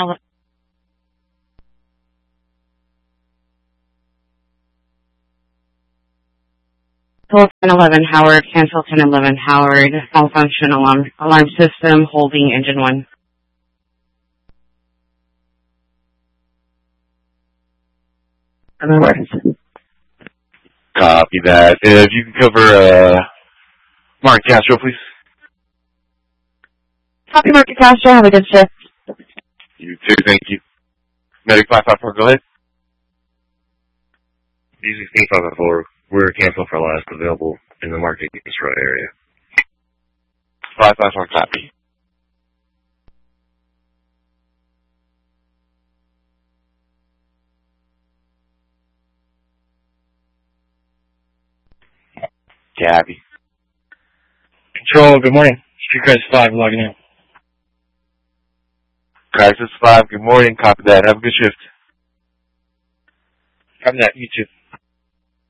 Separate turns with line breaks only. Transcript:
Pull 1011 Howard, cancel 1011 Howard, malfunction alarm system, holding engine 1.
Copy that. If you can cover Mark Castro, please.
Copy, Mark Castro. Have a good shift.
You too, thank you. Medic 554, go ahead.
Easy 554, we're canceling for last available in the Market Detroit area.
554, copy. Copy.
Control, good morning. Street Crisis 5 logging in.
Crisis 5, good morning. Copy that. Have a good shift.
Copy that. You too.